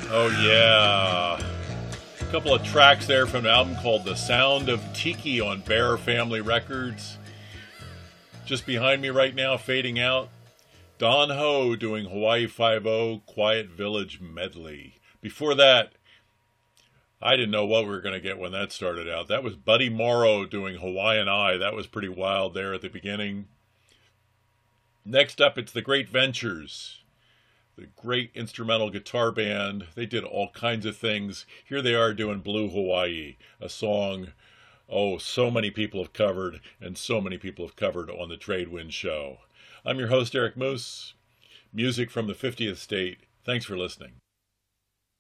Oh, yeah. A couple of tracks there from an album called The Sound of Tiki on Bear Family Records. Just behind me right now, fading out, Don Ho doing Hawaii Five-0 Quiet Village Medley. Before that, I didn't know what we were going to get when that started out. That was Buddy Morrow doing Hawaiian Eye. That was pretty wild there at the beginning. Next up, it's the Great Ventures, the great instrumental guitar band. They did all kinds of things. Here they are doing Blue Hawaii, a song, so many people have covered, and so many people have covered on the Tradewind Show. I'm your host, Eric Moose. Music from the 50th state. Thanks for listening.